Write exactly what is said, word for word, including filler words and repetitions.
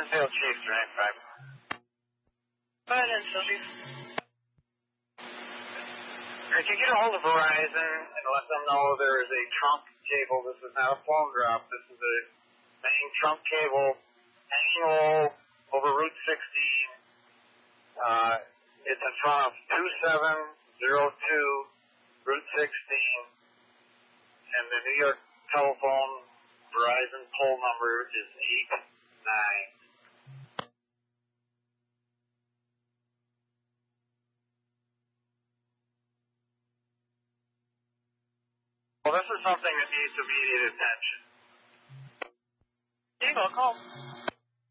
Evansville Chief, three five. Go ahead, Sylvie. If you get a hold of Verizon and let them know there is a trunk cable, this is not a phone drop, this is a main trunk cable hanging low over Route sixteen. Uh, it's in front of two seven zero two Route sixteen, and the New York telephone Verizon poll number is eight nine. Well, this is something that needs immediate attention. Okay, well, call.